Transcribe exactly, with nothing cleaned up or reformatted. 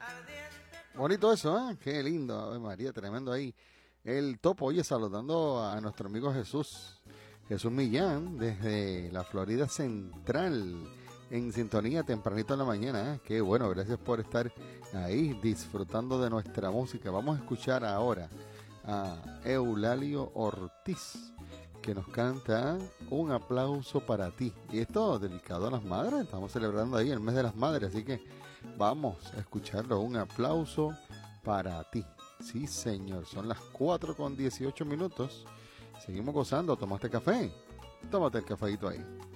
Bonito eso, ¿eh? Qué lindo, Ave María, tremendo ahí. El topo, oye, saludando a nuestro amigo Jesús, Jesús Millán, desde la Florida Central, en sintonía tempranito en la mañana, ¿eh? Qué bueno, gracias por estar ahí disfrutando de nuestra música. Vamos a escuchar ahora a Eulalio Ortiz, que nos canta Un aplauso para ti. Y esto dedicado a las madres, estamos celebrando ahí el mes de las madres, así que vamos a escucharlo. Un aplauso para ti. Sí, señor, son las cuatro con dieciocho minutos. Seguimos gozando. ¿Tomaste café? Tómate el cafeíto ahí.